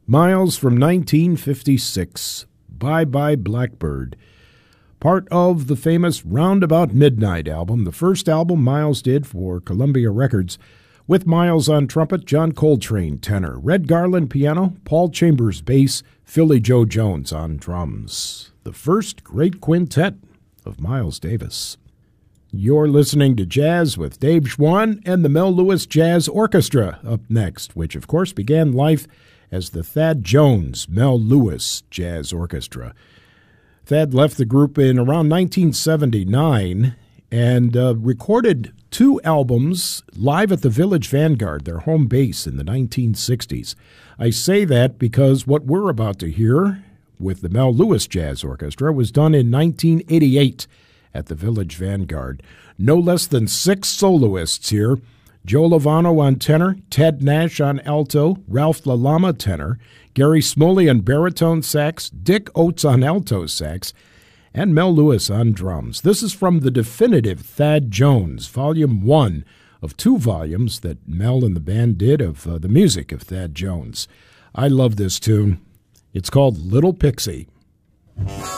Miles from 1956, Bye Bye Blackbird. Part of the famous Roundabout Midnight album, the first album Miles did for Columbia Records, with Miles on trumpet, John Coltrane tenor, Red Garland piano, Paul Chambers bass, Philly Joe Jones on drums. The first great quintet of Miles Davis. You're listening to Jazz with Dave Schwann and the Mel Lewis Jazz Orchestra up next, which of course began life as the Thad Jones Mel Lewis Jazz Orchestra. Thad left the group in around 1979 and recorded 2 albums live at the Village Vanguard, their home base in the 1960s. I say that because what we're about to hear with the Mel Lewis Jazz Orchestra was done in 1988 at the Village Vanguard. No less than 6 soloists here. Joe Lovano on tenor, Ted Nash on alto, Ralph LaLama tenor, Gary Smoley on baritone sax, Dick Oates on alto sax, and Mel Lewis on drums. This is from the definitive Thad Jones, Volume 1 of 2 volumes that Mel and the band did of the music of Thad Jones. I love this tune. It's called Little Pixie.